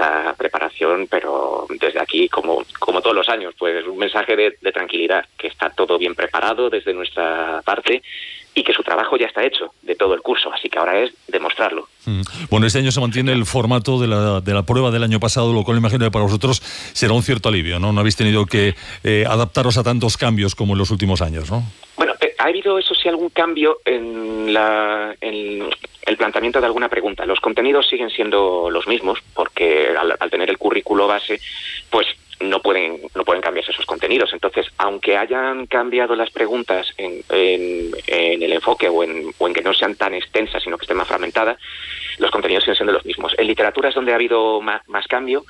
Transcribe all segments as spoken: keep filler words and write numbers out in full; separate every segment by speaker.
Speaker 1: mucha preparación, pero desde aquí, como, como todos los años, pues un mensaje de, de tranquilidad, que está todo bien preparado desde nuestra parte y que su trabajo ya está hecho de todo el curso, así que ahora es demostrarlo.
Speaker 2: Mm. Bueno, este año se mantiene el formato de la, de la prueba del año pasado, lo cual imagino que para vosotros será un cierto alivio, ¿no? No habéis tenido que eh, adaptaros a tantos cambios como en los últimos años, ¿no?
Speaker 1: Bueno, eh, ha habido, eso sí, algún cambio en, la, en el planteamiento de alguna pregunta. Los contenidos siguen siendo los mismos, porque al, al tener el currículo base, pues no pueden no pueden cambiarse esos contenidos. Entonces, aunque hayan cambiado las preguntas en, en, en el enfoque o en, o en que no sean tan extensas, sino que estén más fragmentadas, los contenidos siguen siendo los mismos. En literatura es donde ha habido más, más cambio,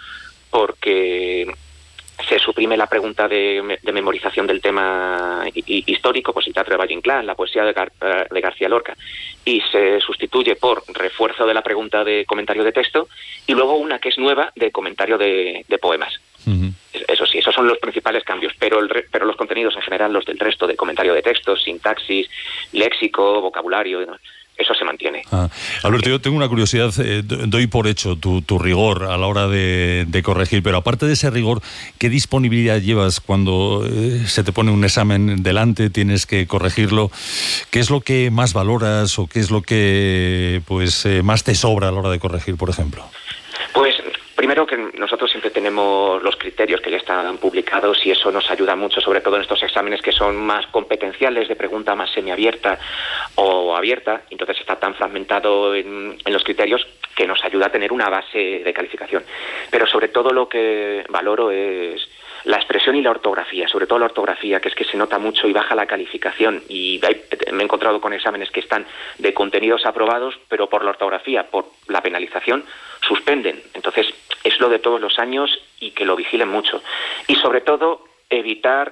Speaker 1: porque se suprime la pregunta de, de memorización del tema histórico, pues el teatro de Valle Inclán, la poesía de, Gar, de García Lorca, y se sustituye por refuerzo de la pregunta de comentario de texto, y luego una que es nueva de comentario de, de poemas. Uh-huh. Eso sí, esos son los principales cambios, pero, el re, pero los contenidos en general, los del resto de comentario de texto, sintaxis, léxico, vocabulario, eso se mantiene.
Speaker 2: Ah. Alberto, yo tengo una curiosidad, eh, doy por hecho tu, tu rigor a la hora de, de corregir, pero aparte de ese rigor, ¿qué disponibilidad llevas cuando eh, se te pone un examen delante, tienes que corregirlo? ¿Qué es lo que más valoras o qué es lo que pues eh, más te sobra a la hora de corregir, por ejemplo?
Speaker 1: Pues primero que nosotros siempre tenemos los criterios que ya están publicados y eso nos ayuda mucho, sobre todo en estos exámenes que son más competenciales, de pregunta más semiabierta o abierta, entonces está tan fragmentado en, en los criterios que nos ayuda a tener una base de calificación. Pero sobre todo lo que valoro es la expresión y la ortografía, sobre todo la ortografía, que es que se nota mucho y baja la calificación. Y hay, me he encontrado con exámenes que están de contenidos aprobados, pero por la ortografía, por la penalización, suspenden. Entonces, es lo de todos los años y que lo vigilen mucho. Y sobre todo, evitar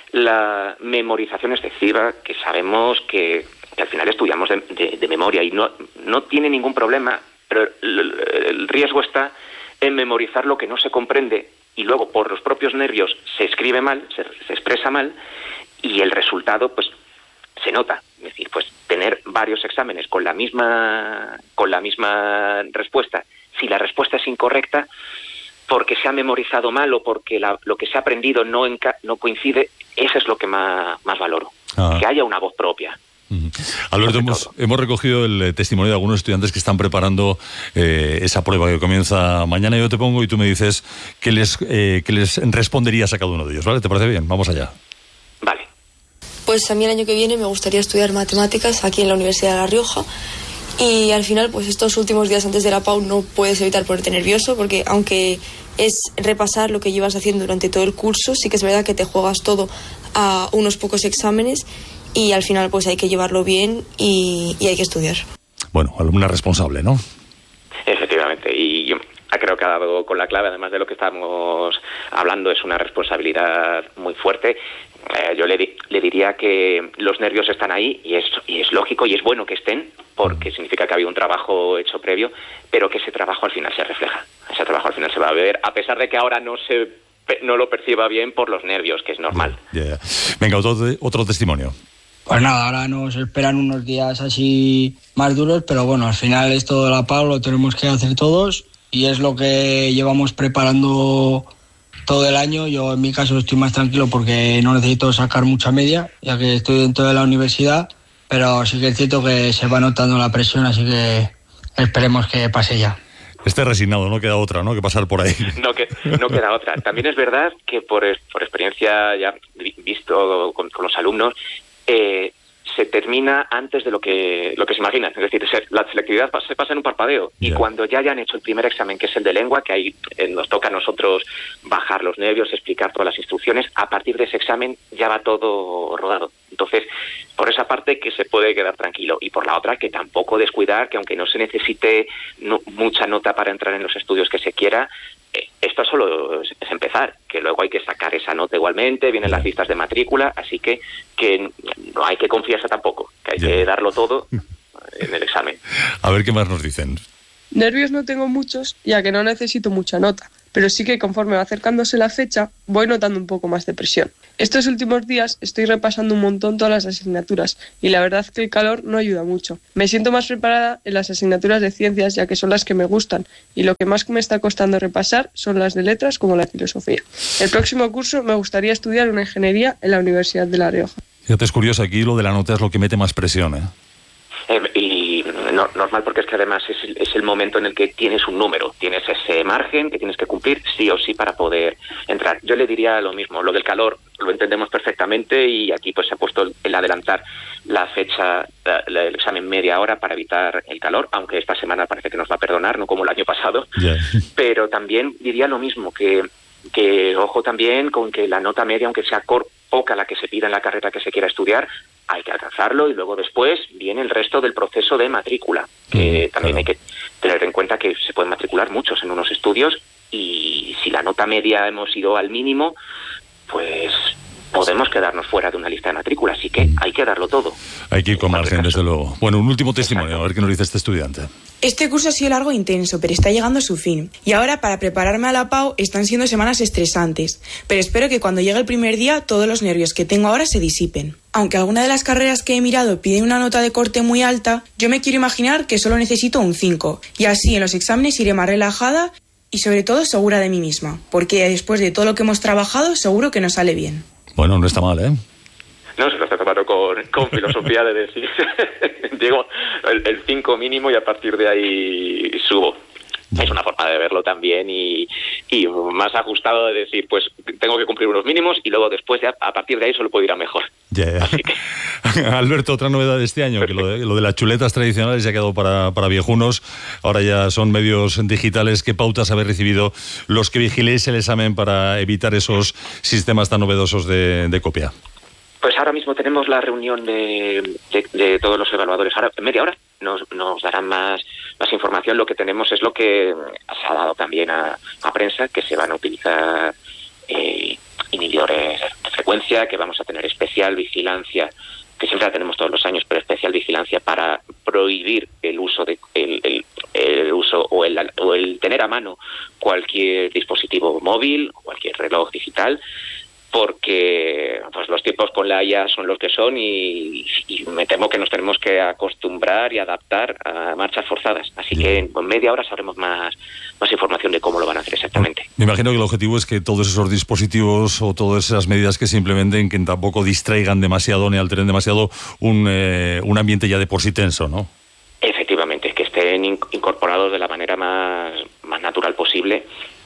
Speaker 1: la memorización excesiva, que sabemos que, que al final estudiamos de, de, de memoria y no, no tiene ningún problema, pero el, el riesgo está en memorizar lo que no se comprende y luego por los propios nervios se escribe mal, se, se expresa mal y el resultado pues se nota. Es decir, pues tener varios exámenes con la misma con la misma respuesta, si la respuesta es incorrecta porque se ha memorizado mal o porque la, lo que se ha aprendido no, enca- no coincide, eso es lo que más, más valoro, ah. que haya una voz propia.
Speaker 2: Uh-huh. Alberto, hemos, hemos recogido el testimonio de algunos estudiantes que están preparando eh, esa prueba que comienza mañana. Yo te pongo y tú me dices qué les, eh, qué les responderías a cada uno de ellos, ¿vale? ¿Te parece bien? Vamos allá.
Speaker 1: Vale.
Speaker 3: Pues a mí el año que viene me gustaría estudiar matemáticas aquí en la Universidad de La Rioja y al final pues estos últimos días antes de la P A U no puedes evitar ponerte nervioso porque aunque es repasar lo que llevas haciendo durante todo el curso, sí que es verdad que te juegas todo a unos pocos exámenes y al final pues hay que llevarlo bien y, y hay que estudiar.
Speaker 2: Bueno, alumna responsable, ¿no?
Speaker 1: Efectivamente, y yo creo que ha dado con la clave, además de lo que estamos hablando, es una responsabilidad muy fuerte. Eh, yo le, di, le diría que los nervios están ahí y es, y es lógico y es bueno que estén porque significa que ha habido un trabajo hecho previo, pero que ese trabajo al final se refleja. Ese trabajo al final se va a ver, a pesar de que ahora no se no lo perciba bien por los nervios, que es normal.
Speaker 2: Yeah, yeah. Venga, otro, otro testimonio.
Speaker 4: Pues nada, ahora nos esperan unos días así más duros, pero bueno, al final esto de la P A U lo tenemos que hacer todos y es lo que llevamos preparando todo el año. Yo en mi caso estoy más tranquilo porque no necesito sacar mucha media, ya que estoy dentro de la universidad, pero sí que es cierto que se va notando la presión, así que esperemos que pase ya.
Speaker 2: Esté resignado, no queda otra, ¿no?, que pasar por ahí.
Speaker 1: No, que, no queda otra. También es verdad que por, por experiencia ya visto con, con los alumnos, eh, se termina antes de lo que lo que se imaginan. Es decir, se, la selectividad se pasa en un parpadeo. Yeah. Y cuando ya hayan hecho el primer examen, que es el de lengua, que ahí eh, nos toca a nosotros bajar los nervios, explicar todas las instrucciones, a partir de ese examen ya va todo rodado. Entonces, por esa parte que se puede quedar tranquilo. Y por la otra, que tampoco descuidar que aunque no se necesite no, mucha nota para entrar en los estudios que se quiera, eh, esto solo es, es empezar, que luego hay que sacar esa nota igualmente, vienen las listas de matrícula, así que, que no hay que confiarse tampoco, que hay yeah. que darlo todo en el examen.
Speaker 2: A ver qué más nos dicen.
Speaker 5: Nervios no tengo muchos, ya que no necesito mucha nota, pero sí que conforme va acercándose la fecha voy notando un poco más de presión. Estos últimos días estoy repasando un montón todas las asignaturas y la verdad que el calor no ayuda mucho. Me siento más preparada en las asignaturas de ciencias, ya que son las que me gustan, y lo que más me está costando repasar son las de letras, como la filosofía. El próximo curso me gustaría estudiar una ingeniería en la Universidad de La Rioja.
Speaker 2: Fíjate, es curioso, aquí lo de la nota es lo que mete más presión, ¿eh?
Speaker 1: Eh, y no, normal, porque es que además es el, es el momento en el que tienes un número, tienes ese margen que tienes que cumplir sí o sí para poder entrar. Yo le diría lo mismo, lo del calor lo entendemos perfectamente, y aquí pues se ha puesto el adelantar la fecha del examen media hora para evitar el calor, aunque esta semana parece que nos va a perdonar, no como el año pasado. Yeah. Pero también diría lo mismo, que, que ojo también con que la nota media, aunque sea cor, poca la que se pida en la carrera que se quiera estudiar, hay que alcanzarlo, y luego después viene el resto del proceso de matrícula, que mm, también claro. Hay que tener en cuenta que se pueden matricular muchos en unos estudios, y si la nota media hemos ido al mínimo, pues podemos quedarnos fuera de una lista de matrícula, así que hay que darlo todo.
Speaker 2: Hay que ir con margen, desde luego. Bueno, un último testimonio, Exacto. A ver qué nos dice este estudiante.
Speaker 6: Este curso ha sido largo e intenso, pero está llegando a su fin. Y ahora, para prepararme a la P A U, están siendo semanas estresantes. Pero espero que cuando llegue el primer día, todos los nervios que tengo ahora se disipen. Aunque alguna de las carreras que he mirado pide una nota de corte muy alta, yo me quiero imaginar que solo necesito un cinco. Y así en los exámenes iré más relajada y sobre todo segura de mí misma. Porque después de todo lo que hemos trabajado, seguro que nos sale bien.
Speaker 2: Bueno, no está mal, ¿eh?
Speaker 1: No, se lo está tomando con, con filosofía de decir, digo, el cinco mínimo y a partir de ahí subo. Es una forma de verlo también, y, y más ajustado de decir, pues tengo que cumplir unos mínimos y luego después de, a partir de ahí solo puedo ir a mejor.
Speaker 2: Yeah. Que... Alberto, otra novedad de este año, que lo de, lo de las chuletas tradicionales ya ha quedado para, para viejunos, ahora ya son medios digitales. ¿Qué pautas habéis recibido los que vigiléis el examen para evitar esos sistemas tan novedosos de, de copia?
Speaker 1: Pues ahora mismo tenemos la reunión de, de, de todos los evaluadores. Ahora, en media hora nos, nos darán más, más información. Lo que tenemos es lo que se ha dado también a, a prensa, que se van a utilizar eh, inhibidores de frecuencia, que vamos a tener especial vigilancia, que siempre la tenemos todos los años, pero especial vigilancia para prohibir el uso de el, el, el uso o el, o el tener a mano cualquier dispositivo móvil, cualquier reloj digital, porque pues los tiempos con la I A son los que son, y, y me temo que nos tenemos que acostumbrar y adaptar a marchas forzadas. Así que en media hora sabremos más, más información de cómo lo van a hacer exactamente.
Speaker 2: Me imagino que el objetivo es que todos esos dispositivos o todas esas medidas que se implementen, que tampoco distraigan demasiado ni alteren demasiado un, eh, un ambiente ya de por sí tenso, ¿no?
Speaker 1: Efectivamente, que estén incorporados de la manera más, más natural posible.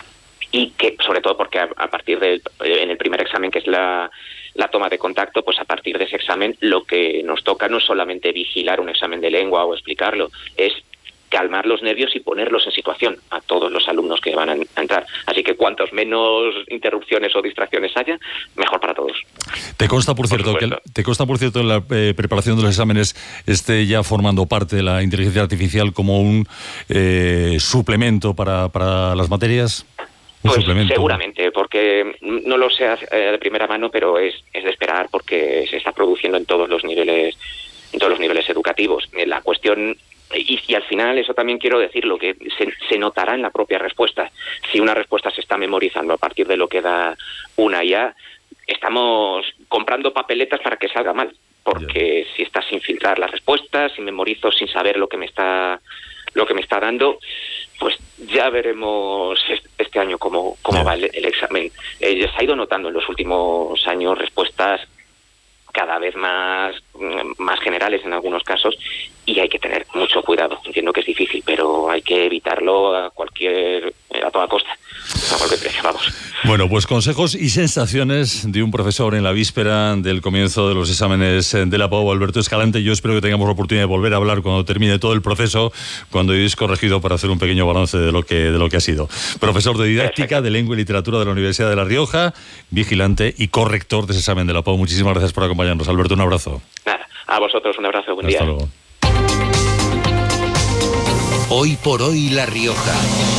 Speaker 1: Y que, sobre todo porque a, a partir del en el primer examen, que es la, la toma de contacto, pues a partir de ese examen lo que nos toca no es solamente vigilar un examen de lengua o explicarlo, es calmar los nervios y ponerlos en situación a todos los alumnos que van a entrar. Así que cuantos menos interrupciones o distracciones haya, mejor para todos.
Speaker 2: Te consta, por cierto, por que te consta, por cierto, en la eh, preparación de los exámenes esté ya formando parte de la inteligencia artificial como un eh, suplemento para, para las materias.
Speaker 1: Pues seguramente, porque no lo sé de primera mano, pero es, es de esperar, porque se está produciendo en todos los niveles, en todos los niveles educativos. La cuestión, y, y al final eso también quiero decirlo, que se, se notará en la propia respuesta. Si una respuesta se está memorizando a partir de lo que da una I A, estamos comprando papeletas para que salga mal, porque yeah. Si está sin filtrar las respuestas, si memorizo sin saber lo que me está lo que me está dando, pues ya veremos este año cómo, cómo yeah. va el, el examen. Eh, se ha ido notando en los últimos años respuestas cada vez más, más generales en algunos casos, y hay que tener mucho cuidado. Entiendo que es difícil, pero hay que evitarlo a cualquier a toda costa, a cualquier precio, vamos.
Speaker 2: Bueno, pues consejos y sensaciones de un profesor en la víspera del comienzo de los exámenes de la P A U, Alberto Escalante. Yo espero que tengamos la oportunidad de volver a hablar cuando termine todo el proceso, cuando hayáis corregido, para hacer un pequeño balance de lo que, de lo que ha sido. Profesor de didáctica, de lengua y literatura de la Universidad de La Rioja, vigilante y corrector de ese examen de la P A U. Muchísimas gracias por acompañarnos, Alberto. Un abrazo.
Speaker 1: Nada, a vosotros un abrazo, buen
Speaker 2: Hasta
Speaker 1: día.
Speaker 2: Luego.
Speaker 7: Hoy por hoy La Rioja.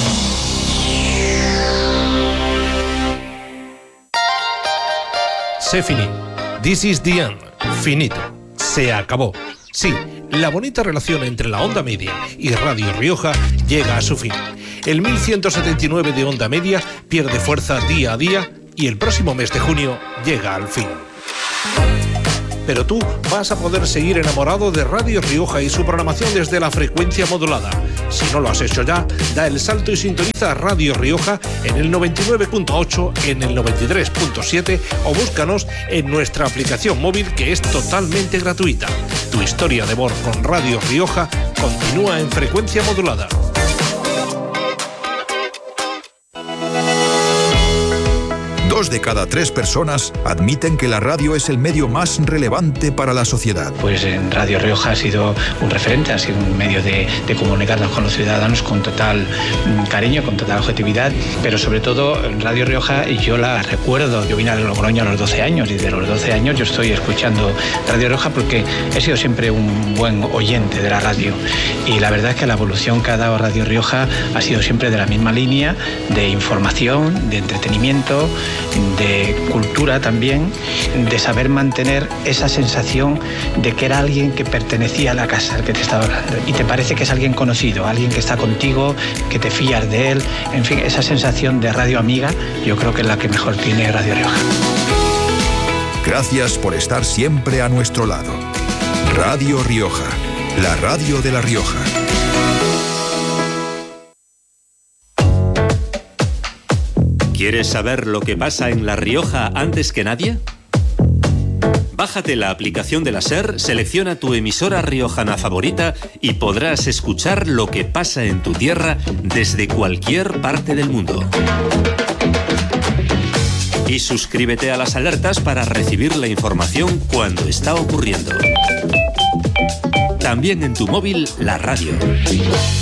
Speaker 8: Se finí. This is the end. Finito. Se acabó. Sí, la bonita relación entre la onda media y Radio Rioja llega a su fin. El mil ciento setenta y nueve de onda media pierde fuerza día a día y el próximo mes de junio llega al fin. Pero tú vas a poder seguir enamorado de Radio Rioja y su programación desde la frecuencia modulada. Si no lo has hecho ya, da el salto y sintoniza Radio Rioja en el noventa y nueve punto ocho, en el noventa y tres punto siete o búscanos en nuestra aplicación móvil, que es totalmente gratuita. Tu historia de amor con Radio Rioja continúa en frecuencia modulada.
Speaker 9: Dos de cada tres personas admiten que la radio es el medio más relevante para la sociedad.
Speaker 10: Pues en Radio Rioja ha sido un referente, ha sido un medio de, de comunicarnos con los ciudadanos con total cariño, con total objetividad, pero sobre todo en Radio Rioja yo la recuerdo, yo vine a Logroño a los doce años y de los doce años yo estoy escuchando Radio Rioja porque he sido siempre un buen oyente de la radio y la verdad es que la evolución que ha dado Radio Rioja ha sido siempre de la misma línea, de información, de entretenimiento, de cultura también, de saber mantener esa sensación de que era alguien que pertenecía a la casa al que te estaba hablando y te parece que es alguien conocido, alguien que está contigo, que te fías de él, en fin, esa sensación de radio amiga yo creo que es la que mejor tiene Radio Rioja.
Speaker 9: Gracias por estar siempre a nuestro lado. Radio Rioja, la radio de La Rioja.
Speaker 11: ¿Quieres saber lo que pasa en La Rioja antes que nadie? Bájate la aplicación de la SER, selecciona tu emisora riojana favorita y podrás escuchar lo que pasa en tu tierra desde cualquier parte del mundo. Y suscríbete a las alertas para recibir la información cuando está ocurriendo. También en tu móvil, la radio.